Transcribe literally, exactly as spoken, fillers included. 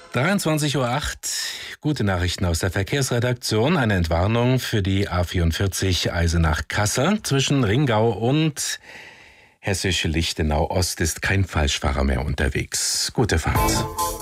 dreiundzwanzig Uhr acht, gute Nachrichten aus der Verkehrsredaktion. Eine Entwarnung für die A vierundvierzig Eisenach-Kassel. Zwischen Ringau und Hessische Lichtenau Ost ist kein Falschfahrer mehr unterwegs. Gute Fahrt.